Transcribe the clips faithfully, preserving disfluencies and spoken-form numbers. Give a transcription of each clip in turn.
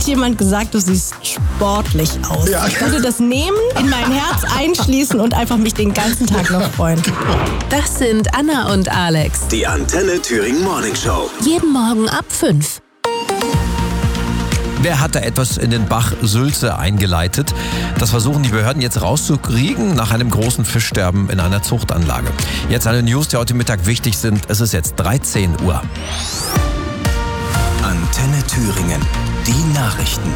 hat jemand gesagt, du siehst sportlich aus. Ja. Ich würde das nehmen, in mein Herz einschließen und einfach mich den ganzen Tag noch freuen. Das sind Anna und Alex. Die Antenne Thüringen Morning Show. Jeden Morgen ab fünf. Wer hat da etwas in den Bach Sülze eingeleitet? Das versuchen die Behörden jetzt rauszukriegen nach einem großen Fischsterben in einer Zuchtanlage. Jetzt alle News, die heute Mittag wichtig sind. Es ist jetzt dreizehn Uhr. Antenne Thüringen. Die Nachrichten.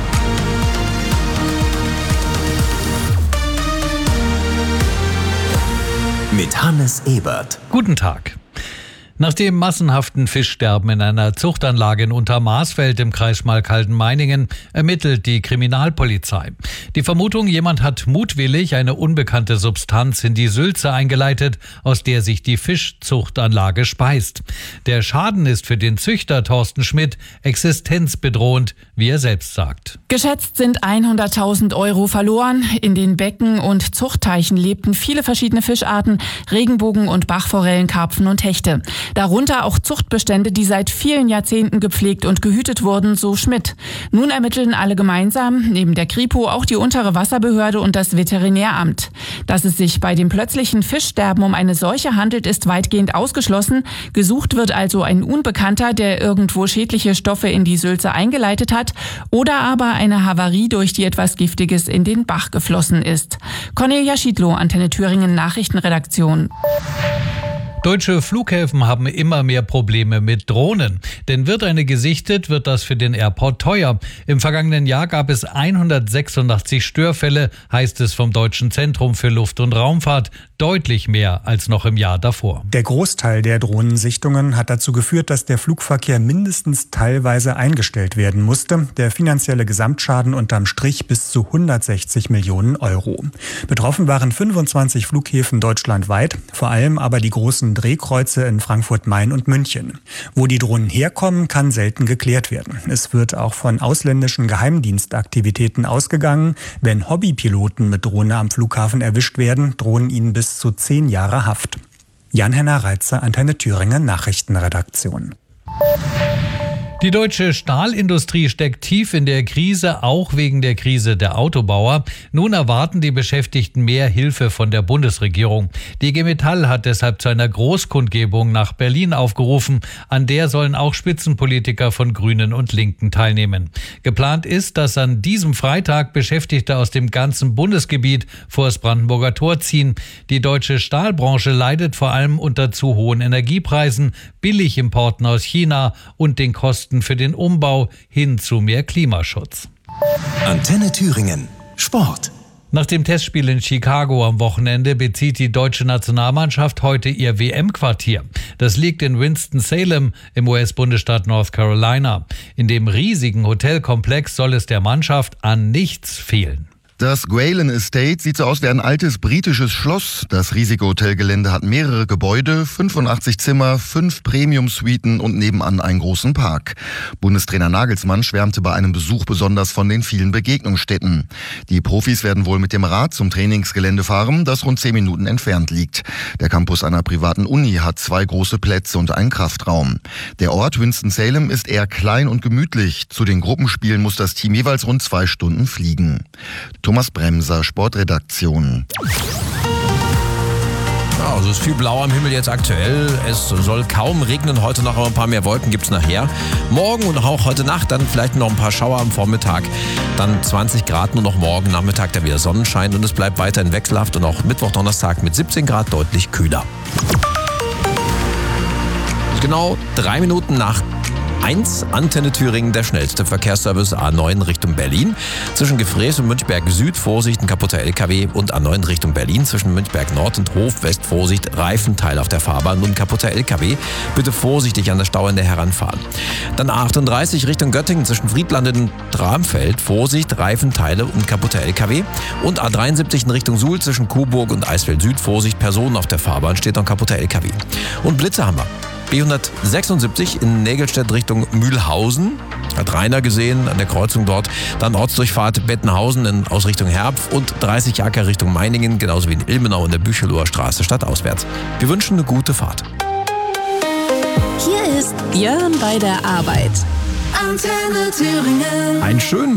Mit Hannes Ebert. Guten Tag. Nach dem massenhaften Fischsterben in einer Zuchtanlage in Untermaßfeld im Kreis Schmalkalden-Meiningen ermittelt die Kriminalpolizei. Die Vermutung, jemand hat mutwillig eine unbekannte Substanz in die Sülze eingeleitet, aus der sich die Fischzuchtanlage speist. Der Schaden ist für den Züchter Thorsten Schmidt existenzbedrohend, wie er selbst sagt. Geschätzt sind hunderttausend Euro verloren. In den Becken und Zuchtteichen lebten viele verschiedene Fischarten, Regenbogen- und Bachforellen, Karpfen und Hechte. Darunter auch Zuchtbestände, die seit vielen Jahrzehnten gepflegt und gehütet wurden, so Schmidt. Nun ermitteln alle gemeinsam, neben der Kripo auch die untere Wasserbehörde und das Veterinäramt. Dass es sich bei dem plötzlichen Fischsterben um eine Seuche handelt, ist weitgehend ausgeschlossen. Gesucht wird also ein Unbekannter, der irgendwo schädliche Stoffe in die Sülze eingeleitet hat oder aber eine Havarie, durch die etwas Giftiges in den Bach geflossen ist. Cornelia Schiedlow, Antenne Thüringen Nachrichtenredaktion. Deutsche Flughäfen haben immer mehr Probleme mit Drohnen. Denn wird eine gesichtet, wird das für den Airport teuer. Im vergangenen Jahr gab es hundertsechsundachtzig Störfälle, heißt es vom Deutschen Zentrum für Luft- und Raumfahrt. Deutlich mehr als noch im Jahr davor. Der Großteil der Drohnensichtungen hat dazu geführt, dass der Flugverkehr mindestens teilweise eingestellt werden musste. Der finanzielle Gesamtschaden unterm Strich bis zu hundertsechzig Millionen Euro. Betroffen waren fünfundzwanzig Flughäfen deutschlandweit, vor allem aber die großen Drehkreuze in Frankfurt, Main und München. Wo die Drohnen herkommen, kann selten geklärt werden. Es wird auch von ausländischen Geheimdienstaktivitäten ausgegangen. Wenn Hobbypiloten mit Drohne am Flughafen erwischt werden, drohen ihnen bis zu zehn Jahre Haft. Jan-Henner Reitze, Antenne Thüringen Nachrichtenredaktion. Die deutsche Stahlindustrie steckt tief in der Krise, auch wegen der Krise der Autobauer. Nun erwarten die Beschäftigten mehr Hilfe von der Bundesregierung. Die I G Metall hat deshalb zu einer Großkundgebung nach Berlin aufgerufen. An der sollen auch Spitzenpolitiker von Grünen und Linken teilnehmen. Geplant ist, dass an diesem Freitag Beschäftigte aus dem ganzen Bundesgebiet vor das Brandenburger Tor ziehen. Die deutsche Stahlbranche leidet vor allem unter zu hohen Energiepreisen, Billigimporten aus China und den Kosten für den Umbau hin zu mehr Klimaschutz. Antenne Thüringen. Sport. Nach dem Testspiel in Chicago am Wochenende bezieht die deutsche Nationalmannschaft heute ihr W M-Quartier. Das liegt in Winston-Salem im U S-Bundesstaat North Carolina. In dem riesigen Hotelkomplex soll es der Mannschaft an nichts fehlen. Das Gwalen Estate sieht so aus wie ein altes britisches Schloss. Das riesige Hotelgelände hat mehrere Gebäude, fünfundachtzig Zimmer, fünf Premium-Suiten und nebenan einen großen Park. Bundestrainer Nagelsmann schwärmte bei einem Besuch besonders von den vielen Begegnungsstätten. Die Profis werden wohl mit dem Rad zum Trainingsgelände fahren, das rund zehn Minuten entfernt liegt. Der Campus einer privaten Uni hat zwei große Plätze und einen Kraftraum. Der Ort Winston-Salem ist eher klein und gemütlich. Zu den Gruppenspielen muss das Team jeweils rund zwei Stunden fliegen. Thomas Bremser, Sportredaktion. Ja, also es ist viel blau am Himmel jetzt aktuell. Es soll kaum regnen heute noch, aber ein paar mehr Wolken gibt es nachher. Morgen und auch heute Nacht dann vielleicht noch ein paar Schauer am Vormittag. Dann zwanzig Grad nur noch morgen Nachmittag, dann wieder Sonnenschein und es bleibt weiterhin wechselhaft und auch Mittwoch, Donnerstag mit siebzehn Grad deutlich kühler. Genau drei Minuten nach eins, Antenne Thüringen, der schnellste Verkehrsservice A neun Richtung Berlin. Zwischen Gefrees und Münchberg Süd, Vorsicht, ein kaputter L K W und A neun Richtung Berlin. Zwischen Münchberg Nord und Hof West, Vorsicht, Reifenteil auf der Fahrbahn und ein kaputter L K W. Bitte vorsichtig an das Stauende heranfahren. Dann A achtunddreißig Richtung Göttingen zwischen Friedland und Bramfeld, Vorsicht, Reifenteile und kaputter L K W. Und A dreiundsiebzig in Richtung Suhl zwischen Coburg und Eisfeld Süd, Vorsicht, Personen auf der Fahrbahn, steht noch ein kaputter L K W. Und Blitze haben wir. B hundertsechsundsiebzig in Nägelstedt Richtung Mühlhausen. Hat Rainer gesehen an der Kreuzung dort. Dann Ortsdurchfahrt Bettenhausen in Ausrichtung Herpf und dreißig Acker Richtung Meiningen, genauso wie in Ilmenau in der Bücheloher Straße stadtauswärts. Wir wünschen eine gute Fahrt. Hier ist Björn bei der Arbeit. Antenne Thüringen. Einen schönen